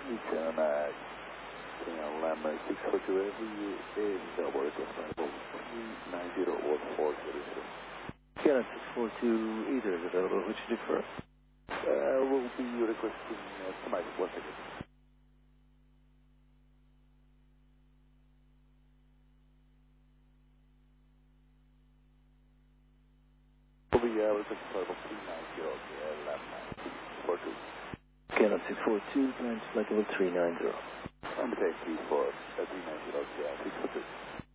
Return landmark 642 every is laboratory level 3901400. KLM 642, either is available. Which do you prefer? We'll be requesting tonight. 1 second. We'll be requesting level 390 landmark 642. KLM 642, flight level 390. And the taxi for 390 642.